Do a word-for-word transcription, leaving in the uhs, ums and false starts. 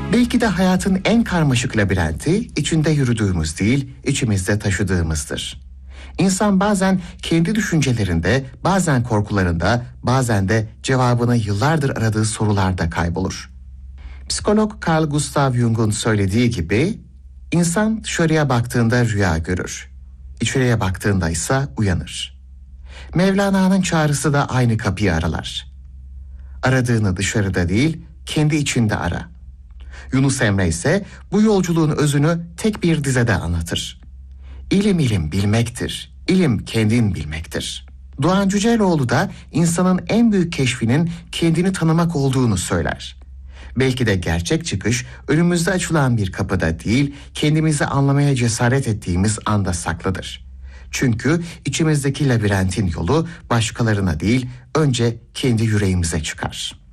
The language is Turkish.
Belki de hayatın en karmaşık labirenti içinde yürüdüğümüz değil, içimizde taşıdığımızdır. İnsan bazen kendi düşüncelerinde, bazen korkularında, bazen de cevabını yıllardır aradığı sorularda kaybolur. Psikolog Carl Gustav Jung'un söylediği gibi, insan dışarıya baktığında rüya görür, içeriye baktığında ise uyanır. Mevlana'nın çağrısı da aynı kapıyı aralar. Aradığını dışarıda değil, kendi içinde ara. Yunus Emre ise bu yolculuğun özünü tek bir dizede anlatır. İlim ilim bilmektir, ilim kendin bilmektir. Doğan Cüceloğlu da insanın en büyük keşfinin kendini tanımak olduğunu söyler. Belki de gerçek çıkış önümüzde açılan bir kapıda değil, kendimizi anlamaya cesaret ettiğimiz anda saklıdır. Çünkü içimizdeki labirentin yolu başkalarına değil, önce kendi yüreğimize çıkar.